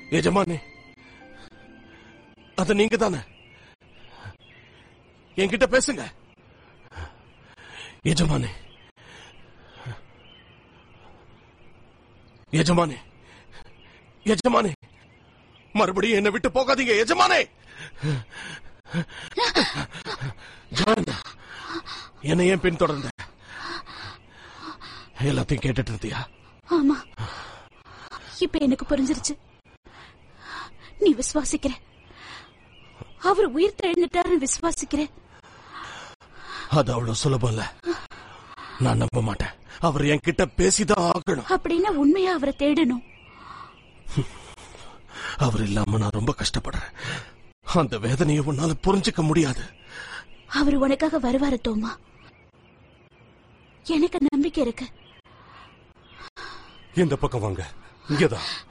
எஜமானே, அது நீங்க தானே? என்கிட்ட பேசுங்க எஜமானே. எஜமானே, எஜமானே, மறுபடியும் என்னை விட்டு போகாதீங்க எஜமானே. ஜான், என்னை ஏன் பின்தொடர்ந்த? எல்லாத்தையும் கேட்டுட்டு இருந்தியா? ஆமா, இப்ப எனக்கு புரிஞ்சிருச்சு. நீ விசுவாசிக்கிற, அவர் உயிர் தெழுந்துட்டாருன்னு விசுவாசிக்கிற. அது அவ்வளவு சுலபம் இல்ல. நான் நம்ப மாட்டேன். அவர் என்கிட்ட பேசிதான் ஆகணும். அப்படின்னா உண்மையா அவரை தேடணும். அவர் இல்லாம நான் ரொம்ப கஷ்டப்படுறேன். அந்த வேதனையை உன்னால புரிஞ்சுக்க முடியாது. அவர் உனக்காக வருவாரு தோமா, எனக்கு நம்பிக்கை இருக்கு. இந்த பக்கம் வாங்க. இங்கதான்.